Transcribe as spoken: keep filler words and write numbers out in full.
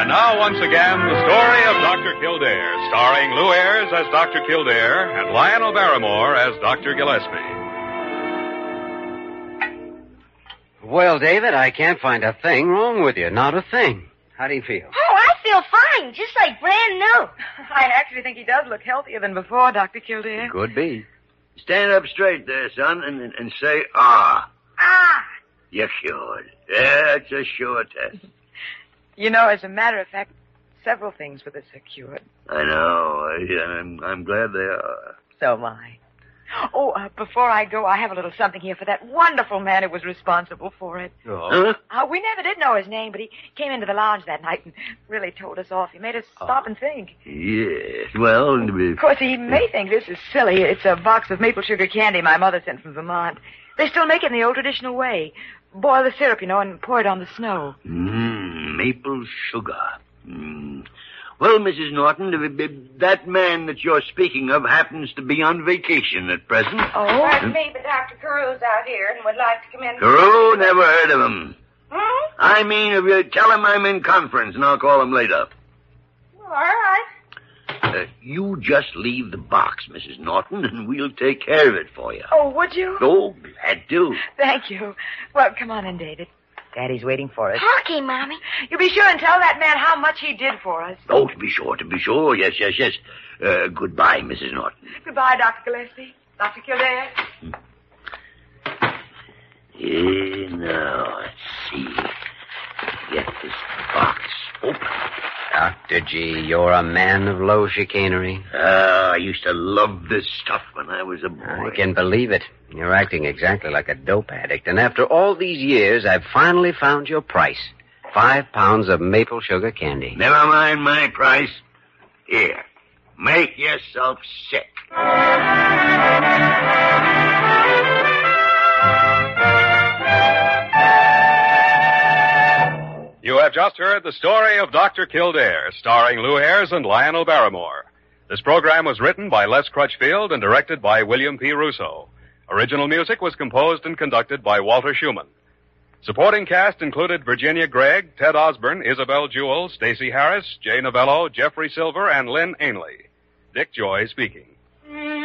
And now, once again, the story of Doctor Kildare, starring Lou Ayres as Doctor Kildare and Lionel Barrymore as Doctor Gillespie. Well, David, I can't find a thing wrong with you. Not a thing. How do you feel? Oh, I feel fine, just like brand new. I actually think he does look healthier than before, Doctor Kildare. Could be. Stand up straight there, son, and, and, and say, ah. Ah. You're cured. That's a sure test. You know, as a matter of fact, several things with us are cured. I know. I, I'm, I'm glad they are. So am I. Oh, uh, before I go, I have a little something here for that wonderful man who was responsible for it. Oh. Huh? Uh, we never did know his name, but he came into the lounge that night and really told us off. He made us stop Oh. and think. Yes. Well, Of course, he may think this is silly. It's a box of maple sugar candy my mother sent from Vermont. They still make it in the old traditional way. Boil the syrup, you know, and pour it on the snow. Mmm, maple sugar. Mm. Well, Missus Norton, if, if that man that you're speaking of happens to be on vacation at present. Oh? Pardon me, but Doctor Careau's out here and would like to come in. Carew, never heard of him. Hmm? I mean, if you tell him I'm in conference, and I'll call him later. All right. Uh, you just leave the box, Missus Norton, and we'll take care of it for you. Oh, would you? Oh, glad to. Thank you. Well, come on in, David. Daddy's waiting for us. Okay, Mommy. You be sure and tell that man how much he did for us. Oh, to be sure, to be sure. Yes, yes, yes. Uh, goodbye, Missus Norton. Goodbye, Doctor Gillespie. Doctor Kildare. Yeah, now, let's see. Get this box open. Doctor G, you're a man of low chicanery. Ah, I used to love this stuff when I was a boy. I can believe it. You're acting exactly like a dope addict. And after all these years, I've finally found your price. Five pounds of maple sugar candy. Never mind my price. Here, make yourself sick. You have just heard the story of Doctor Kildare, starring Lou Ayres and Lionel Barrymore. This program was written by Les Crutchfield and directed by William P. Russo. Original music was composed and conducted by Walter Schumann. Supporting cast included Virginia Gregg, Ted Osborne, Isabel Jewell, Stacey Harris, Jay Novello, Jeffrey Silver, and Lynn Ainley. Dick Joy speaking.